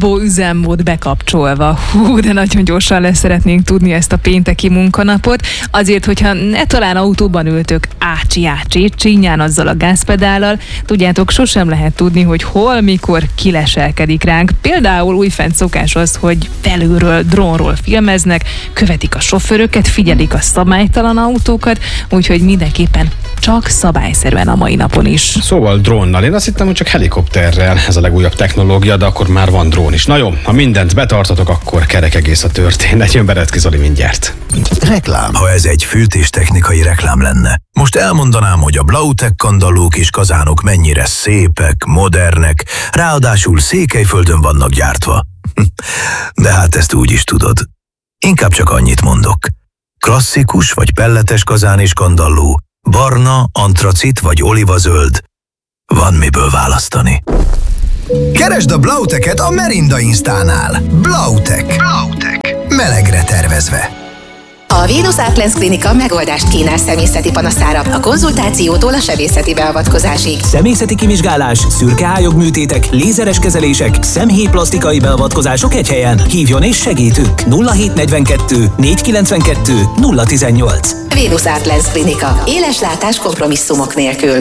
Turbo üzemmód bekapcsolva. De nagyon gyorsan lesz szeretnénk tudni ezt a pénteki munkanapot. Azért, hogyha ne talán autóban ültök ácsi, csinyán azzal a gázpedállal, tudjátok, sosem lehet tudni, hogy hol, mikor kileselkedik ránk. Például újfent szokás az, hogy felülről, drónról filmeznek, követik a sofőröket, figyelik a szabálytalan autókat, úgyhogy mindenképpen csak szabályszerűen a mai napon is. Szóval drónnal. Én azt hittem, hogy csak helikopterrel, ez a legújabb technológia, de akkor már van drón is. Na jó, ha mindent betartatok, akkor kerek egész a történet. Jön Beretki Zoli mindjárt. Reklám. Ha ez egy fűtéstechnikai reklám lenne, most elmondanám, hogy a Blautek kandallók és kazánok mennyire szépek, modernek, ráadásul Székelyföldön vannak gyártva. De hát ezt úgy is tudod. Inkább csak annyit mondok. Klasszikus vagy pelletes kazán és kandalló, barna, antracit vagy olivazöld. Van miből választani. Keresd a Blauteket a Merinda Instánál. Blautek. Melegre tervezve. A Venus Art Lens Klinika megoldást kínál szemészeti panaszára, a konzultációtól a sebészeti beavatkozásig. Szemészeti kimizsgálás, szürkeályog műtétek, lézeres kezelések, szemhéjplasztikai beavatkozások egy helyen. Hívjon és segítünk! 0742 492 018. Venus Art Lens Klinika. Éles látás kompromisszumok nélkül.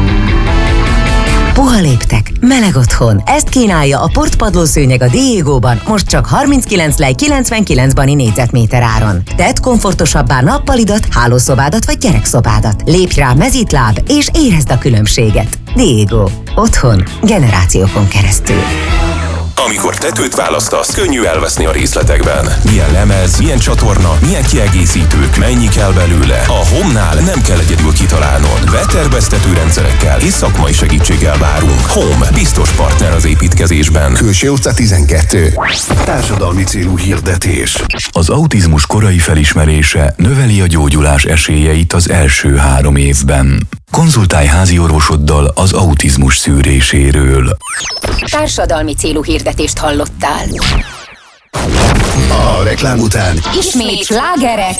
Puha léptek, meleg otthon. Ezt kínálja a portpadlószőnyeg a Diegóban, most csak 39 lej 99 bani négyzetméter áron. Tedd komfortosabbá nappalidat, hálószobádat vagy gyerekszobádat. Lépj rá mezitláb és érezd a különbséget. Diego. Otthon. Generációkon keresztül. Amikor tetőt választasz, könnyű elveszni a részletekben. Milyen lemez, milyen csatorna, milyen kiegészítők, mennyi kell belőle. A Home-nál nem kell egyedül kitalálnod. Veterbeztető rendszerekkel és szakmai segítséggel várunk. Home, biztos partner az építkezésben. Külső utca 12. Társadalmi célú hirdetés. Az autizmus korai felismerése növeli a gyógyulás esélyeit az első 3 évben. Konzultálj háziorvosoddal az autizmus szűréséről. Társadalmi célú hirdetést hallottál. A reklám után Ismét slágerek